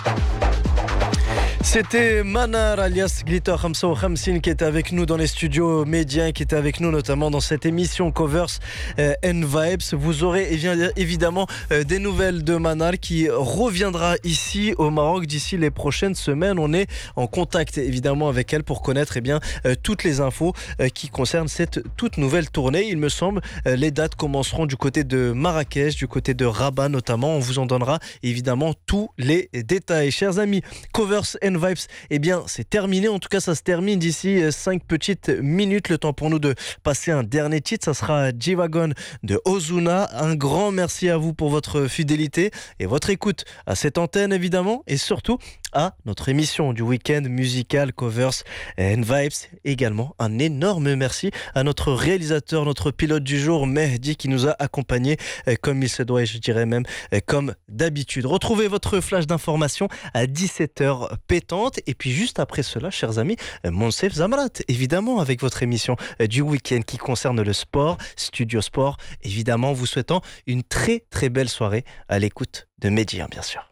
C'était Manar alias Glitter 55 qui était avec nous dans les studios médias, qui était avec nous notamment dans cette émission Covers and Vibes. Vous aurez évidemment des nouvelles de Manar qui reviendra ici au Maroc d'ici les prochaines semaines. On est en contact évidemment avec elle pour connaître toutes les infos qui concernent cette toute nouvelle tournée. Il me semble les dates commenceront du côté de Marrakech, du côté de Rabat notamment. On vous en donnera évidemment tous les détails. Chers amis, Covers and Vibes, c'est terminé. En tout cas, ça se termine d'ici 5 petites minutes. Le temps pour nous de passer un dernier titre. Ça sera G-Wagon de Ozuna. Un grand merci à vous pour votre fidélité et votre écoute à cette antenne, évidemment, et surtout à notre émission du week-end musical Covers and Vibes. Également, un énorme merci à notre réalisateur, notre pilote du jour, Mehdi, qui nous a accompagnés comme il se doit et je dirais même comme d'habitude. Retrouvez votre flash d'information à 17h pétante. Et puis juste après cela, chers amis, Monsef Zamrat, évidemment, avec votre émission du week-end qui concerne le sport, Studio Sport, évidemment, vous souhaitant une très très belle soirée à l'écoute de Mehdi, bien sûr.